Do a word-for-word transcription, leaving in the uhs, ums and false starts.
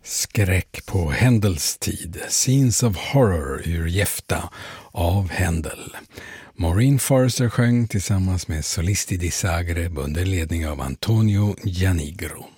Skräck på Händels tid, Scenes of Horror ur Jefta av Händel. Maureen Forrester sjöng tillsammans med Solisti di Zagreb under ledning av Antonio Gianigro.